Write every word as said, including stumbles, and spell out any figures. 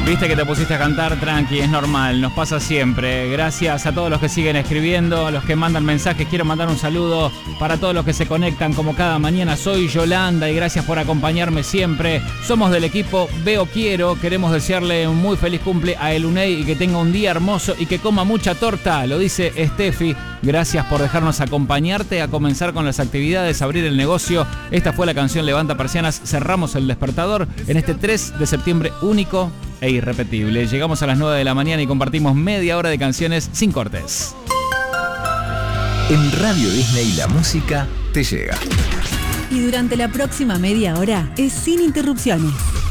Viste que te pusiste a cantar, tranqui, es normal, nos pasa siempre. Gracias a todos los que siguen escribiendo, a los que mandan mensajes. Quiero mandar un saludo para todos los que se conectan como cada mañana. Soy Yolanda y gracias por acompañarme siempre. Somos del equipo Veo Quiero. Queremos desearle un muy feliz cumple a Elunei y que tenga un día hermoso y que coma mucha torta. Lo dice Steffi. Gracias por dejarnos acompañarte a comenzar con las actividades, abrir el negocio. Esta fue la canción Levanta Persianas. Cerramos el despertador en este tres de septiembre único e irrepetible. Llegamos a las nueve de la mañana y compartimos media hora de canciones sin cortes. En Radio Disney la música te llega. Y durante la próxima media hora es sin interrupciones.